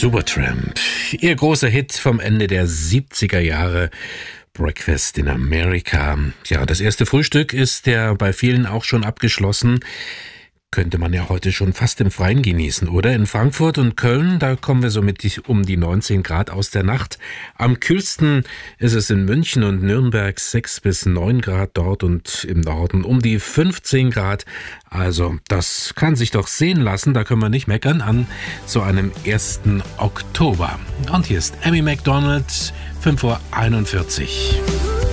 Supertramp, ihr großer Hit vom Ende der 70er Jahre, Breakfast in America. Ja, das erste Frühstück ist ja bei vielen auch schon abgeschlossen. Könnte man ja heute schon fast im Freien genießen, oder? In Frankfurt und Köln, da kommen wir so um die 19 Grad aus der Nacht. Am kühlsten ist es in München und Nürnberg 6 bis 9 Grad dort und im Norden um die 15 Grad. Also das kann sich doch sehen lassen, da können wir nicht meckern an so einem 1. Oktober. Und hier ist Amy Macdonald, 5:41 Uhr.